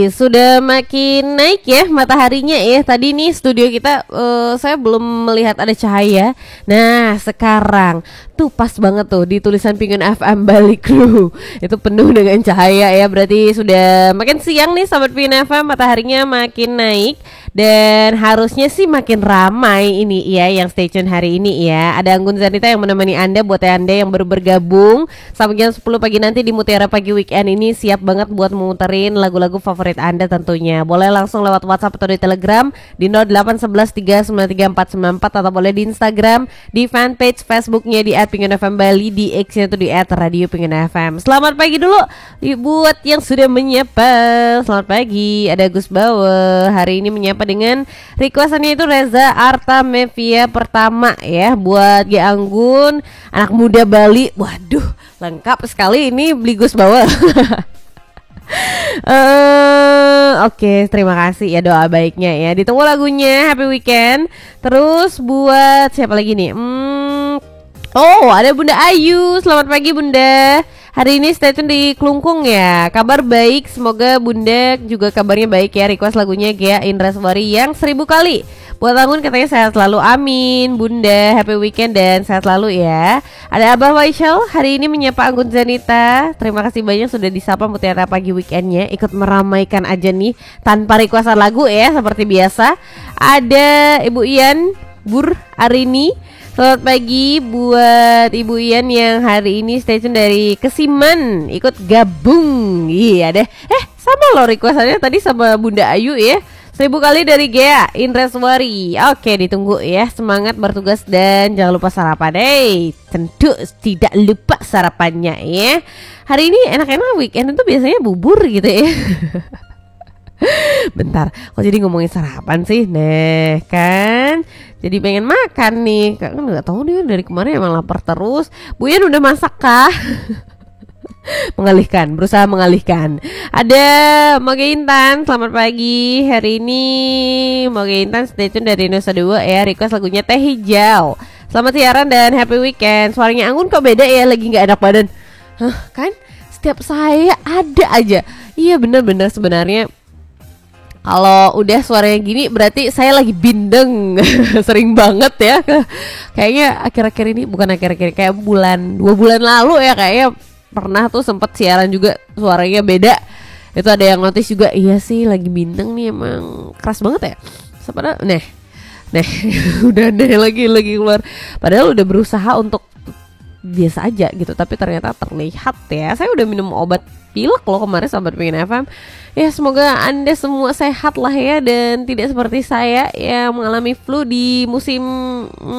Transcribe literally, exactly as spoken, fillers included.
Sudah makin naik ya mataharinya ya. Tadi nih studio kita uh, saya belum melihat ada cahaya. Nah sekarang tuh pas banget tuh di tulisan Pingin F M Bali Crew itu penuh dengan cahaya ya. Berarti sudah makin siang nih Sobat Pingin F M, mataharinya makin naik. Dan harusnya sih makin ramai ini ya yang stay tune hari ini ya. Ada Anggun Zanita yang menemani Anda buat Anda yang baru bergabung sampai jam sepuluh pagi nanti di Mutiara Pagi Weekend ini, siap banget buat muterin lagu-lagu favorit Anda tentunya. Boleh langsung lewat WhatsApp atau di Telegram di nol delapan satu satu tiga sembilan tiga empat sembilan empat atau boleh di Instagram di fanpage Facebooknya di at pingin f m bali, di X-nya itu di at radio pingin f m. Selamat pagi dulu buat yang sudah menyapa. Selamat pagi, ada Gus Bawa hari ini menyapa dengan requestannya itu Reza Artamevia pertama ya, buat G Anggun, anak muda Bali. Waduh, lengkap sekali ini beli Gus Bawa. Uh, Oke, okay, terima kasih ya doa baiknya ya. Ditunggu lagunya, happy weekend. Terus buat siapa lagi nih? Hmm, oh, ada Bunda Ayu. Selamat pagi Bunda. Hari ini stay tune di Klungkung ya. Kabar baik, semoga Bunda juga kabarnya baik ya. Request lagunya Gea Indraswari yang seribu kali. Buat Anggun katanya sehat selalu, amin Bunda, happy weekend dan sehat selalu ya. Ada Abah Waishal hari ini menyapa Anggun Zanita. Terima kasih banyak sudah disapa Mutiara Pagi Weekendnya. Ikut meramaikan aja nih tanpa requestan lagu ya seperti biasa. Ada Ibu Ian Bur Arini. Selamat pagi buat Ibu Ian yang hari ini stay tune dari Kesiman, ikut gabung. Iya deh. Eh sama loh requestannya tadi sama Bunda Ayu ya. Seribu kali dari Gea Indraswari. Oke, ditunggu ya. Semangat bertugas dan jangan lupa sarapan. Hey, tentu tidak lupa sarapannya ya. Hari ini enak-enak weekend itu biasanya bubur gitu ya. Bentar, kok jadi ngomongin sarapan sih? Nah, kan jadi pengen makan nih. Kan nggak tahu nih dari kemarin emang lapar terus. Bu Ian udah masak kah? Mengalihkan, berusaha mengalihkan. Ada Moge Intan, selamat pagi. Hari ini Moge Intan stay tune dari Nusa Dua ya. Request lagunya Teh Hijau. Selamat siaran dan happy weekend. Suaranya Anggun kok beda ya, lagi gak enak badan. Hah, kan setiap saya ada aja. Iya bener-bener sebenarnya kalau udah suaranya gini berarti saya lagi bindeng. Sering banget ya. Kayaknya akhir-akhir ini, bukan akhir-akhir, kayak bulan, dua bulan lalu ya kayaknya pernah tuh sempet siaran juga suaranya beda. Itu ada yang notice juga, iya sih lagi bindeng nih, emang keras banget ya. Sepadahal Neh Neh udah deh lagi lagi keluar. Padahal udah berusaha untuk biasa aja gitu, tapi ternyata terlihat ya. Saya udah minum obat pilek loh kemarin Sobat Pingin F M. Ya semoga Anda semua sehat lah ya, dan tidak seperti saya yang mengalami flu di musim